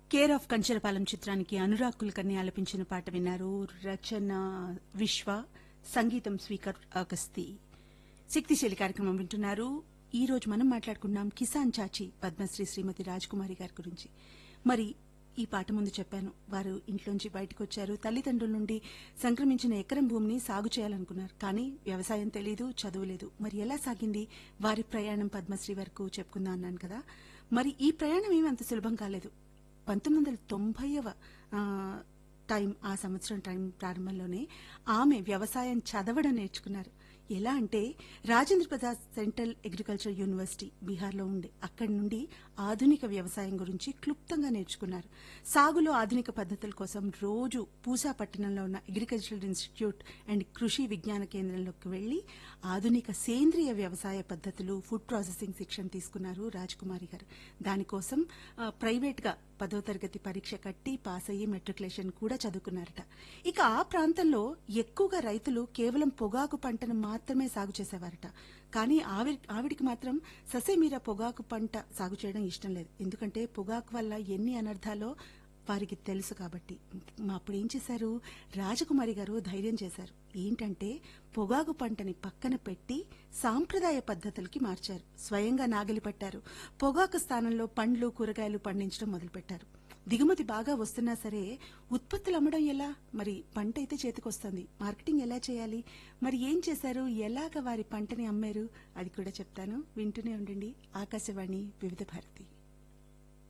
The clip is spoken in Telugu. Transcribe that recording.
కేర్ ఆఫ్ కంచరపాలెం చిత్రానికి అనురాగ్ కుల్కర్ని ఆలపించిన పాట విన్నారు. రచన విశ్వ, సంగీతం స్పీకర్ అగస్తి. శక్తిశైలి కార్యక్రమం వింటున్నారు. ఈ రోజు మనం మాట్లాడుకున్నాం కిసాన్ చాచి పద్మశ్రీ శ్రీమతి రాజ్కుమారి గారి గురించి. మరి ఈ పాట ముందు చెప్పాను, వారు ఇంట్లోంచి బయటకు వచ్చారు. తల్లిదండ్రుల నుండి సంక్రమించిన ఎకరం భూమిని సాగు చేయాలనుకున్నారు. కానీ వ్యవసాయం తెలీదు, చదువులేదు. మరి ఎలా సాగింది వారి ప్రయాణం పద్మశ్రీ వరకు చెప్పుకుందా అన్నాను కదా. మరి ఈ ప్రయాణం ఏమి అంత సులభం కాలేదు. 1990వ ఆ సంవత్సరం టైం ప్రారంభంలోనే ఆమె వ్యవసాయం చదవడం నేర్చుకున్నారు. ఎలా అంటే Rajendra Prasad central agriculture university బీహార్లో ఉండే అక్కడి నుండి ఆధునిక వ్యవసాయం గురించి క్లుప్తంగా నేర్చుకున్నారు. సాగులో ఆధునిక పద్ధతుల కోసం రోజు పూసా పట్టణంలో ఉన్న అగ్రికల్చరల్ ఇన్స్టిట్యూట్ అండ్ కృషి విజ్ఞాన కేంద్రంలోకి వెళ్లి ఆధునిక సేంద్రియ వ్యవసాయ పద్ధతులు, ఫుడ్ ప్రాసెసింగ్ శిక్షణ తీసుకున్నారు రాజ్కుమారి గారు. దానికోసం ప్రైవేట్ గా 10వ తరగతి పరీక్ష కట్టి పాస్ అయ్యి మెట్రికులేషన్ కూడా చదువుకున్నారట. ఇక ఆ ప్రాంతంలో ఎక్కువగా రైతులు కేవలం పొగాకు పంటను మాత్రమే సాగు చేసేవారట. కానీ ఆవిడికి మాత్రం ససేమీరా పొగాకు పంట సాగు చేయడం ఇష్టం లేదు. ఎందుకంటే పొగాకు వల్ల ఎన్ని అనర్థాలో వారికి తెలుసు కాబట్టి. అప్పుడు ఏం చేశారు, రాజకుమారి గారు ధైర్యం చేశారు. ఏంటంటే పొగాకు పంటని పక్కన పెట్టి సాంప్రదాయ పద్ధతులకి మార్చారు. స్వయంగా నాగలి పట్టారు. పొగాకు స్థానంలో పండ్లు, కూరగాయలు పండించడం మొదలుపెట్టారు. దిగుమతి బాగా వస్తున్నా సరే ఉత్పత్తులు అమ్మడం ఎలా? మరి పంట అయితే చేతికొస్తుంది, మార్కెటింగ్ ఎలా చేయాలి? మరి ఏం చేశారు, ఎలాగ వారి పంటని అమ్మారు అది కూడా చెప్తాను. వింటూనే ఉండండి. ఆకాశవాణి వివిధ భారతి.